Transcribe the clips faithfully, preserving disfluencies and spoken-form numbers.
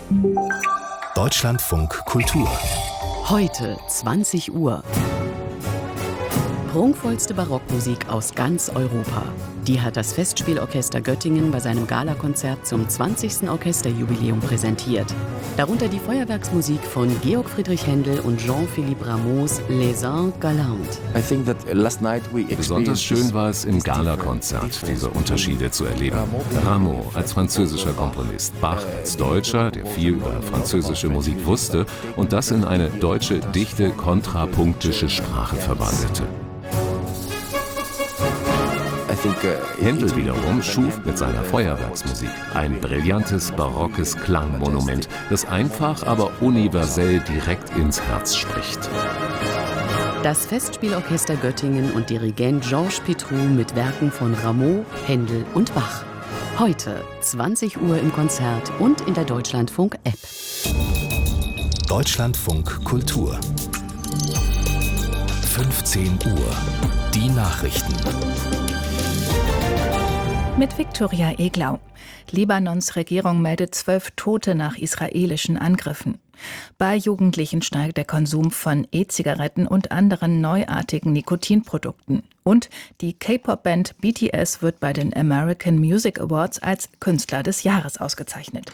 Deutschlandfunk Kultur. Heute zwanzig Uhr. Prunkvollste Barockmusik aus ganz Europa. Die hat das Festspielorchester Göttingen bei seinem Galakonzert zum zwanzigsten Orchesterjubiläum präsentiert. Darunter die Feuerwerksmusik von Georg Friedrich Händel und Jean-Philippe Rameaus Les Anges Galantes. Besonders schön war es im Galakonzert, diese Unterschiede zu erleben. Rameau als französischer Komponist, Bach als Deutscher, der viel über französische Musik wusste und das in eine deutsche, dichte, kontrapunktische Sprache verwandelte. Händel wiederum schuf mit seiner Feuerwerksmusik ein brillantes, barockes Klangmonument, das einfach, aber universell direkt ins Herz spricht. Das Festspielorchester Göttingen und Dirigent Georges Pitrou mit Werken von Rameau, Händel und Bach. Heute zwanzig Uhr im Konzert und in der Deutschlandfunk-App. Deutschlandfunk Kultur. fünfzehn Uhr. Die Nachrichten. Mit Viktoria Eglau. Libanons Regierung meldet zwölf Tote nach israelischen Angriffen. Bei Jugendlichen steigt der Konsum von E-Zigaretten und anderen neuartigen Nikotinprodukten. Und die K-Pop-Band B T S wird bei den American Music Awards als Künstler des Jahres ausgezeichnet.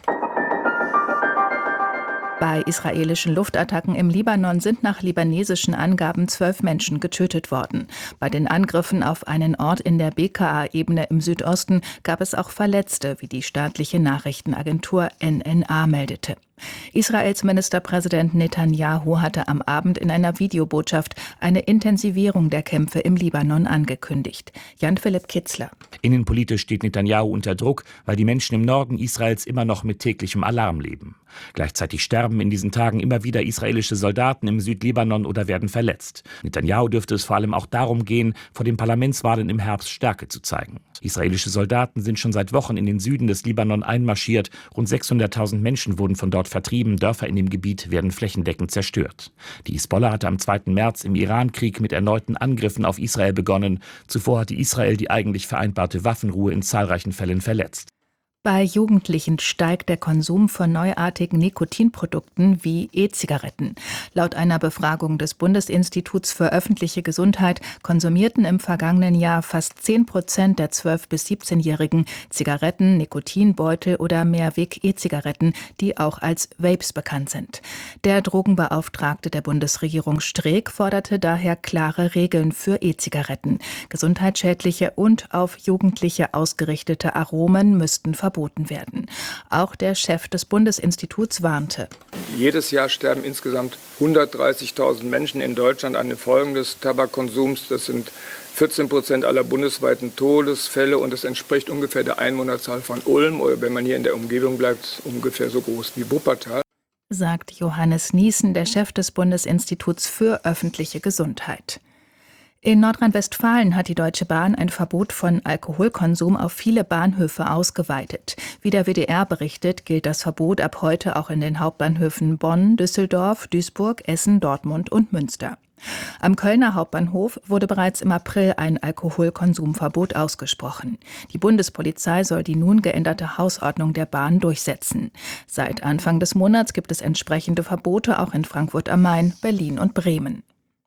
Bei israelischen Luftattacken im Libanon sind nach libanesischen Angaben zwölf Menschen getötet worden. Bei den Angriffen auf einen Ort in der B K A-Ebene im Südosten gab es auch Verletzte, wie die staatliche Nachrichtenagentur N N A meldete. Israels Ministerpräsident Netanyahu hatte am Abend in einer Videobotschaft eine Intensivierung der Kämpfe im Libanon angekündigt. Jan-Philipp Kitzler. Innenpolitisch steht Netanyahu unter Druck, weil die Menschen im Norden Israels immer noch mit täglichem Alarm leben. Gleichzeitig sterben in diesen Tagen immer wieder israelische Soldaten im Südlibanon oder werden verletzt. Netanyahu dürfte es vor allem auch darum gehen, vor den Parlamentswahlen im Herbst Stärke zu zeigen. Israelische Soldaten sind schon seit Wochen in den Süden des Libanon einmarschiert. Rund sechshunderttausend Menschen wurden von dort vertrieben. Dörfer in dem Gebiet werden flächendeckend zerstört. Die Hisbollah hatte am zweiten März im Irankrieg mit erneuten Angriffen auf Israel begonnen. Zuvor hatte Israel die eigentlich vereinbarte Waffenruhe in zahlreichen Fällen verletzt. Bei Jugendlichen steigt der Konsum von neuartigen Nikotinprodukten wie E-Zigaretten. Laut einer Befragung des Bundesinstituts für öffentliche Gesundheit konsumierten im vergangenen Jahr fast zehn Prozent der zwölf- bis siebzehnjährigen Zigaretten, Nikotinbeutel oder Mehrweg-E-Zigaretten, die auch als Vapes bekannt sind. Der Drogenbeauftragte der Bundesregierung Streeck forderte daher klare Regeln für E-Zigaretten. Gesundheitsschädliche und auf Jugendliche ausgerichtete Aromen müssten verboten werden. Auch der Chef des Bundesinstituts warnte. Jedes Jahr sterben insgesamt hundertdreißigtausend Menschen in Deutschland an den Folgen des Tabakkonsums. Das sind vierzehn Prozent aller bundesweiten Todesfälle und das entspricht ungefähr der Einwohnerzahl von Ulm oder wenn man hier in der Umgebung bleibt, ungefähr so groß wie Wuppertal. Sagt Johannes Niesen, der Chef des Bundesinstituts für öffentliche Gesundheit. In Nordrhein-Westfalen hat die Deutsche Bahn ein Verbot von Alkoholkonsum auf viele Bahnhöfe ausgeweitet. Wie der W D R berichtet, gilt das Verbot ab heute auch in den Hauptbahnhöfen Bonn, Düsseldorf, Duisburg, Essen, Dortmund und Münster. Am Kölner Hauptbahnhof wurde bereits im April ein Alkoholkonsumverbot ausgesprochen. Die Bundespolizei soll die nun geänderte Hausordnung der Bahn durchsetzen. Seit Anfang des Monats gibt es entsprechende Verbote auch in Frankfurt am Main, Berlin und Bremen.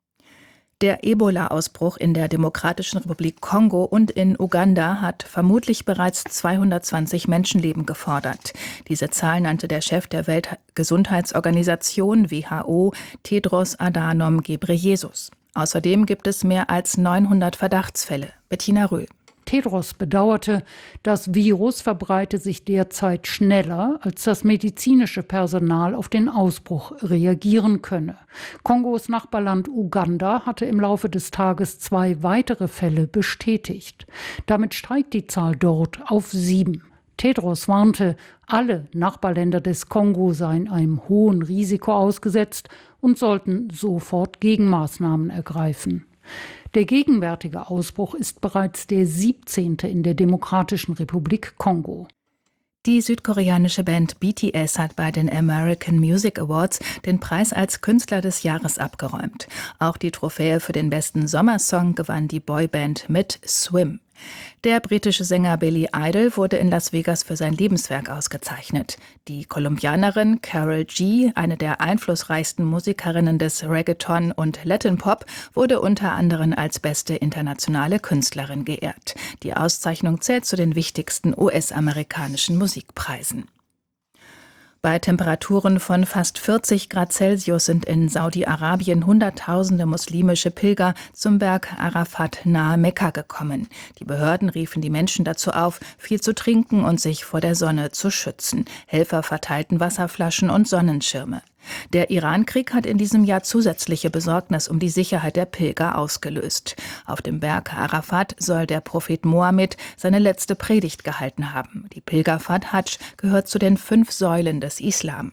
Der Ebola-Ausbruch in der Demokratischen Republik Kongo und in Uganda hat vermutlich bereits zweihundertzwanzig Menschenleben gefordert. Diese Zahl nannte der Chef der Weltgesundheitsorganisation W H O, Tedros Adhanom Ghebreyesus. Außerdem gibt es mehr als neunhundert Verdachtsfälle. Bettina Röhl. Tedros bedauerte, das Virus verbreite sich derzeit schneller, als das medizinische Personal auf den Ausbruch reagieren könne. Kongos Nachbarland Uganda hatte im Laufe des Tages zwei weitere Fälle bestätigt. Damit steigt die Zahl dort auf sieben. Tedros warnte, alle Nachbarländer des Kongo seien einem hohen Risiko ausgesetzt und sollten sofort Gegenmaßnahmen ergreifen. Der gegenwärtige Ausbruch ist bereits der siebzehnte in der Demokratischen Republik Kongo. Die südkoreanische Band B T S hat bei den American Music Awards den Preis als Künstler des Jahres abgeräumt. Auch die Trophäe für den besten Sommersong gewann die Boyband mit Swim. Der britische Sänger Billy Idol wurde in Las Vegas für sein Lebenswerk ausgezeichnet. Die Kolumbianerin Karol G., eine der einflussreichsten Musikerinnen des Reggaeton und Latin Pop, wurde unter anderem als beste internationale Künstlerin geehrt. Die Auszeichnung zählt zu den wichtigsten U S-amerikanischen Musikpreisen. Bei Temperaturen von fast vierzig Grad Celsius sind in Saudi-Arabien Hunderttausende muslimische Pilger zum Berg Arafat nahe Mekka gekommen. Die Behörden riefen die Menschen dazu auf, viel zu trinken und sich vor der Sonne zu schützen. Helfer verteilten Wasserflaschen und Sonnenschirme. Der Iran-Krieg hat in diesem Jahr zusätzliche Besorgnis um die Sicherheit der Pilger ausgelöst. Auf dem Berg Arafat soll der Prophet Mohammed seine letzte Predigt gehalten haben. Die Pilgerfahrt Hadsch gehört zu den fünf Säulen des Islam.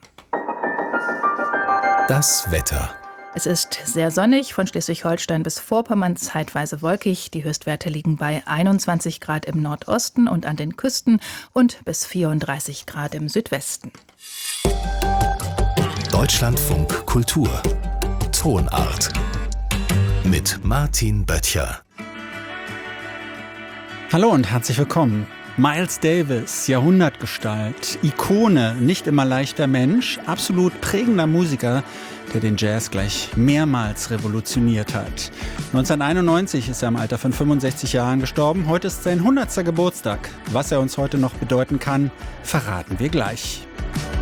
Das Wetter. Es ist sehr sonnig, von Schleswig-Holstein bis Vorpommern zeitweise wolkig. Die Höchstwerte liegen bei einundzwanzig Grad im Nordosten und an den Küsten und bis vierunddreißig Grad im Südwesten. Deutschlandfunk Kultur. Tonart. Mit Martin Böttcher. Hallo und herzlich willkommen. Miles Davis, Jahrhundertgestalt, Ikone, nicht immer leichter Mensch, absolut prägender Musiker, der den Jazz gleich mehrmals revolutioniert hat. neunzehnhunderteinundneunzig ist er im Alter von fünfundsechzig Jahren gestorben. Heute ist sein hundertster Geburtstag. Was er uns heute noch bedeuten kann, verraten wir gleich.